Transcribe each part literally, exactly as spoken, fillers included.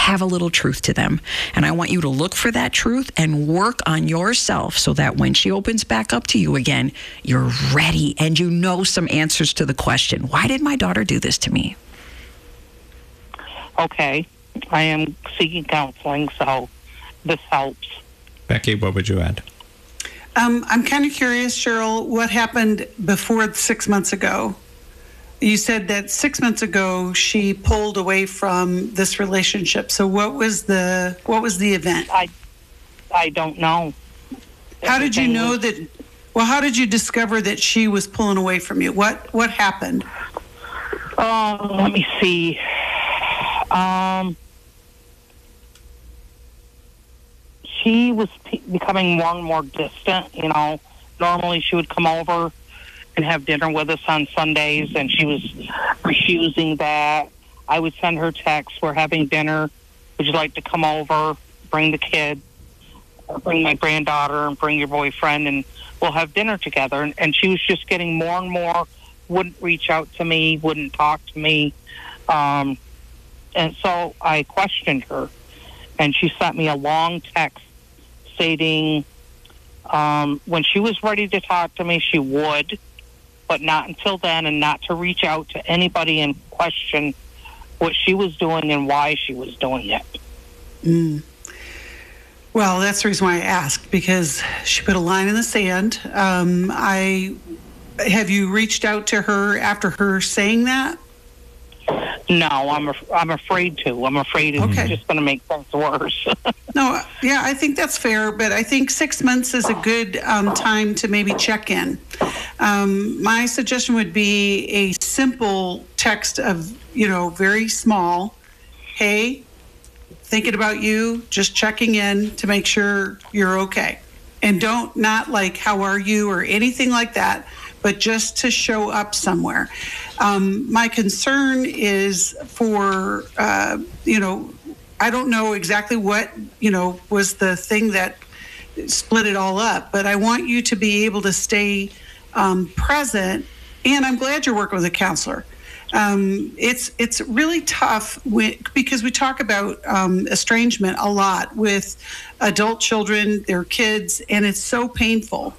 have a little truth to them. And I want you to look for that truth and work on yourself so that when she opens back up to you again, you're ready and you know some answers to the question, why did my daughter do this to me? Okay. I am seeking counseling, so this helps. Becky, what would you add? Um, I'm kind of curious, Cheryl, what happened before six months ago? You said that six months ago she pulled away from this relationship. So what was the what was the event? I I don't know. How did you know was, that? Well, how did you discover that she was pulling away from you? What what happened? Um, let me see. Um, she was p- becoming more and more distant. You know, normally she would come over and have dinner with us on Sundays, and she was refusing that. I would send her texts, we're having dinner, would you like to come over, bring the kid, or bring my granddaughter, and bring your boyfriend, and we'll have dinner together. And, and she was just getting more and more, wouldn't reach out to me, wouldn't talk to me. Um, and so I questioned her, and she sent me a long text stating um, when she was ready to talk to me, she would, but not until then, and not to reach out to anybody and question what she was doing and why she was doing it. Mm. Well, that's the reason why I asked, because she put a line in the sand. Um, I have you reached out to her after her saying that? No, I'm af- I'm afraid to. I'm afraid it's Okay. just going to make things worse. No, yeah, I think that's fair, but I think six months is a good um, time to maybe check in. Um, my suggestion would be a simple text of, you know, very small, hey, thinking about you, just checking in to make sure you're okay. And don't, not like, how are you or anything like that, but just to show up somewhere. Um, my concern is for, uh, you know, I don't know exactly what, you know, was the thing that split it all up, but I want you to be able to stay um, present. And I'm glad you're working with a counselor. Um, it's it's really tough when, because we talk about um, estrangement a lot with adult children, their kids, and it's so painful.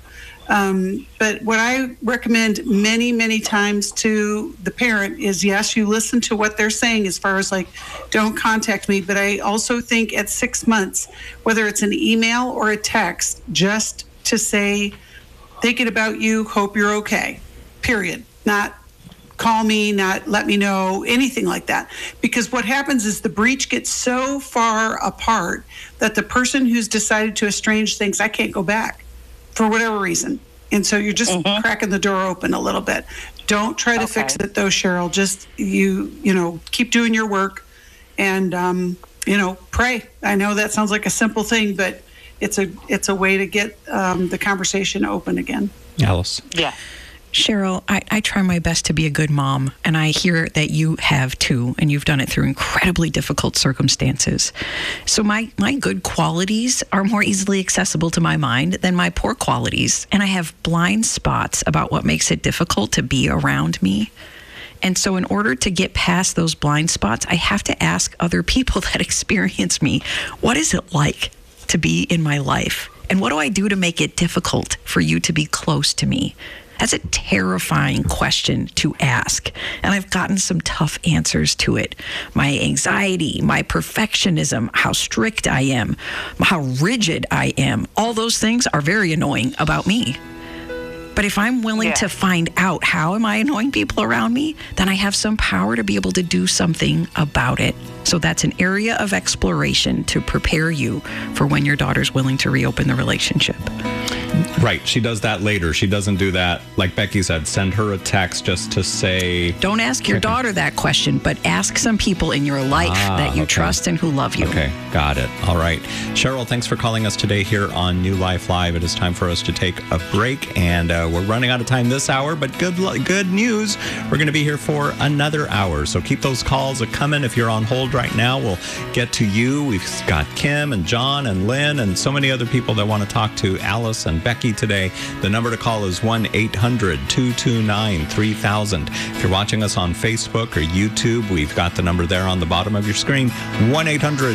Um, but what I recommend many, many times to the parent is, yes, you listen to what they're saying as far as like, don't contact me. But I also think at six months, whether it's an email or a text, just to say, thinking about you, hope you're okay, period. Not call me, not let me know, anything like that. Because what happens is the breach gets so far apart that the person who's decided to estrange thinks, I can't go back for whatever reason. And so you're just mm-hmm. cracking the door open a little bit. Don't try to okay. fix it though, Cheryl. Just, you, you know, keep doing your work and, um, you know, pray. I know that sounds like a simple thing, but it's a, it's a way to get um, the conversation open again. Alice. Yeah. Cheryl, I, I try my best to be a good mom, and I hear that you have too, and you've done it through incredibly difficult circumstances. So my, my good qualities are more easily accessible to my mind than my poor qualities, and I have blind spots about what makes it difficult to be around me. And so in order to get past those blind spots, I have to ask other people that experience me, what is it like to be in my life? And what do I do to make it difficult for you to be close to me? That's a terrifying question to ask, and I've gotten some tough answers to it. My anxiety, my perfectionism, how strict I am, how rigid I am, all those things are very annoying about me. But if I'm willing yeah. to find out how am I annoying people around me, then I have some power to be able to do something about it. So that's an area of exploration to prepare you for when your daughter's willing to reopen the relationship. Right. She does that later. She doesn't do that. Like Becky said, send her a text just to say... Don't ask your daughter that question, but ask some people in your life ah, that you okay. trust and who love you. Okay. Got it. All right. Cheryl, thanks for calling us today here on New Life Live. It is time for us to take a break, and uh, we're running out of time this hour, but good good news. We're going to be here for another hour, so keep those calls coming. If you're on hold right now, we'll get to you. We've got Kim and John and Lynn and so many other people that want to talk to Alice and Becky today. The number to call is one eight hundred two two nine three thousand. If you're watching us on Facebook or YouTube, we've got the number there on the bottom of your screen, one eight hundred